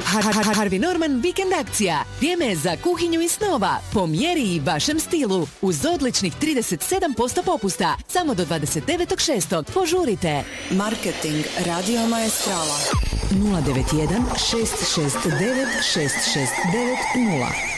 Harvey Norman vikend akcija. Vrijeme je za kuhinju i snova, po mjeri i vašem stilu. Uz odličnih 37% popusta, samo do 29.6. Požurite. Marketing Radio Maestrala 091 669 6690.